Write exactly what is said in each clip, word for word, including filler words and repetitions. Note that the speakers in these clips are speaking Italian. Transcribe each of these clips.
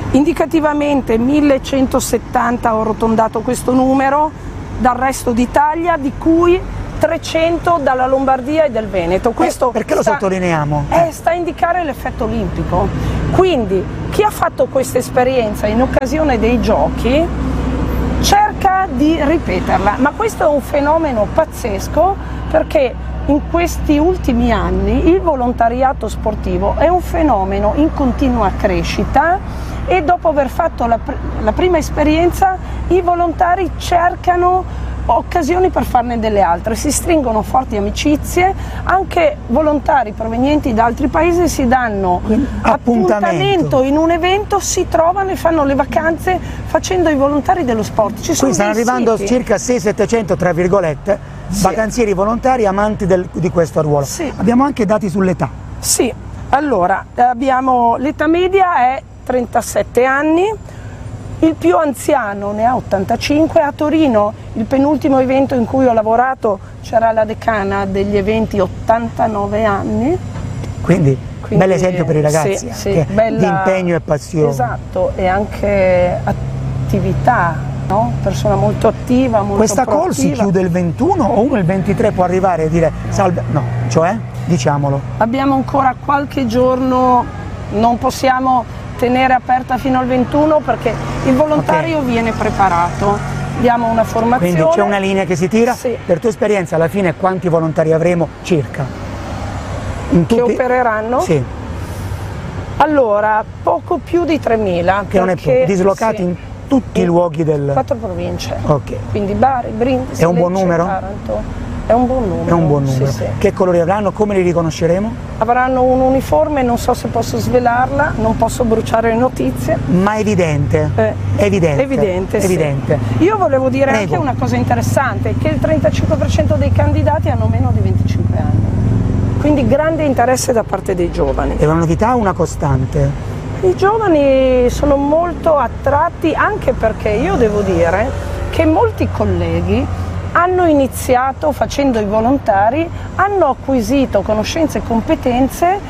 Indicativamente millecentosettanta, ho arrotondato questo numero, dal resto d'Italia, di cui trecento dalla Lombardia e del Veneto. Questo eh, perché lo sta, sottolineiamo? Eh, sta a indicare l'effetto olimpico. Quindi chi ha fatto questa esperienza in occasione dei giochi cerca di ripeterla, ma questo è un fenomeno pazzesco, perché in questi ultimi anni il volontariato sportivo è un fenomeno in continua crescita e dopo aver fatto la, pr la prima esperienza i volontari cercano occasioni per farne delle altre, si stringono forti amicizie, anche volontari provenienti da altri paesi si danno appuntamento. appuntamento in un evento, si trovano e fanno le vacanze facendo i volontari dello sport. Ci sono Qui stanno arrivando siti. circa sei settecento, tra virgolette, sì, vacanzieri volontari amanti del, di questo ruolo. Sì. Abbiamo anche dati sull'età. Sì, allora abbiamo l'età media è trentasette anni, il più anziano ne ha ottantacinque, a Torino il penultimo evento in cui ho lavorato c'era la decana degli eventi, ottantanove anni. Quindi, Quindi bel esempio per i ragazzi, sì, sì, sì, bella, di impegno e passione. Esatto, e anche attività, no? Persona molto attiva, molto Questa call proattiva. si chiude il ventuno o uno il ventitré può arrivare e dire salve? No, cioè, diciamolo. Abbiamo ancora qualche giorno, non possiamo tenere aperta fino al ventuno perché il volontario okay. viene preparato, diamo una formazione. Quindi c'è una linea che si tira? Sì. Per tua esperienza alla fine quanti volontari avremo circa? In che tutti... opereranno? Sì. Allora, poco più di tremila. Che non è poco, dislocati sì. in tutti in i luoghi del... quattro province. Ok. Quindi Bari, Brindisi, è un Lecce, buon numero? Taranto. È un buon numero. È un buon numero. Sì, sì. Che colori avranno? Come li riconosceremo? Avranno un uniforme, non so se posso svelarla, non posso bruciare le notizie. Ma evidente. Eh, evidente. Evidente, evidente. Sì. Io volevo dire Prego. anche una cosa interessante, che il trentacinque per cento dei candidati hanno meno di venticinque anni. Quindi grande interesse da parte dei giovani. È una novità o una costante? I giovani sono molto attratti, anche perché io devo dire che molti colleghi hanno iniziato facendo i volontari, hanno acquisito conoscenze e competenze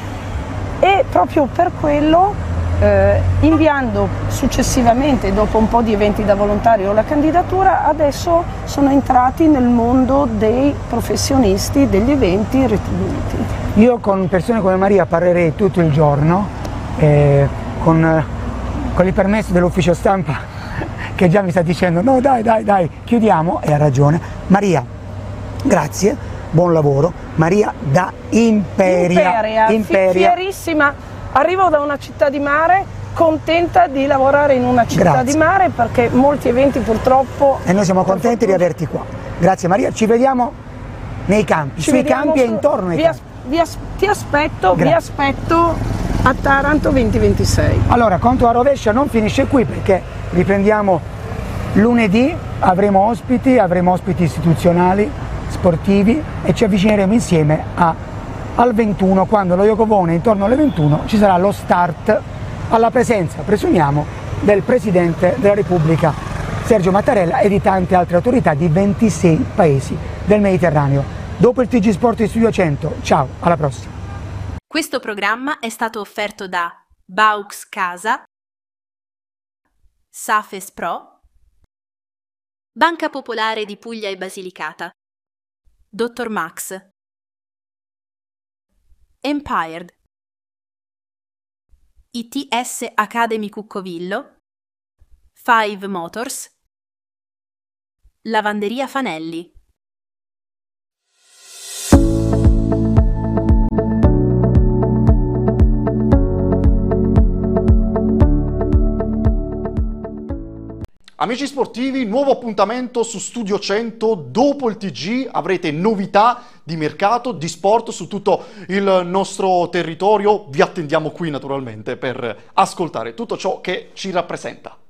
e proprio per quello eh, inviando successivamente, dopo un po' di eventi da volontario, la candidatura, adesso sono entrati nel mondo dei professionisti degli eventi retribuiti. Io con persone come Maria parlerei tutto il giorno, eh, con, con il permesso dell'ufficio stampa che già mi sta dicendo no dai dai dai chiudiamo, e ha ragione. Maria, grazie, buon lavoro. Maria da Imperia. Imperia, Imperia. Fierissima, arrivo da una città di mare, contenta di lavorare in una città grazie. di mare perché molti eventi purtroppo... E noi siamo contenti di averti qua. Grazie Maria, ci vediamo nei campi, ci sui campi su... e intorno ai vi campi. Vi as... Ti aspetto, grazie. vi aspetto a Taranto venti ventisei. Allora, conto a rovescia non finisce qui perché riprendiamo lunedì, avremo ospiti, avremo ospiti istituzionali, sportivi e ci avvicineremo insieme a, al ventuno, quando lo Iocovone intorno alle ventuno ci sarà lo start alla presenza, presumiamo, del Presidente della Repubblica Sergio Mattarella e di tante altre autorità di ventisei paesi del Mediterraneo. Dopo il T G Sport di Studio cento, ciao, alla prossima! Questo programma è stato offerto da Baux Casa, Safes Pro, Banca Popolare di Puglia e Basilicata, Dottor Max, Empired, I T S Academy Cuccovillo, Five Motors, Lavanderia Fanelli. Amici sportivi, nuovo appuntamento su Studio cento. Dopo il T G avrete novità di mercato, di sport su tutto il nostro territorio. Vi attendiamo qui naturalmente per ascoltare tutto ciò che ci rappresenta.